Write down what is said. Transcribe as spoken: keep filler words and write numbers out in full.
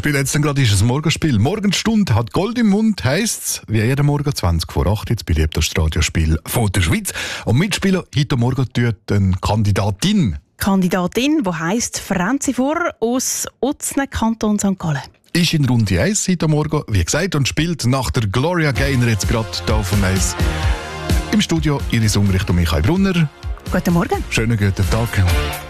spielen jetzt dann gerade ist ein Morgenspiel. Morgenstunde hat Gold im Mund, heisst's, wie jeden Morgen zwanzig vor acht, jetzt beliebtes Radiospiel von der Schweiz. Und Mitspieler heute Morgen tut eine Kandidatin. Kandidatin, die heisst Franzi Furrer aus Utzne, Kanton Sankt Gallen. Ist in Runde eins heute Morgen, wie gesagt, und spielt nach der Gloria Gaynor jetzt gerade hier auf dem Eis. Im Studio Iris Umricht und Michael Brunner. Guten Morgen. Schönen guten Tag.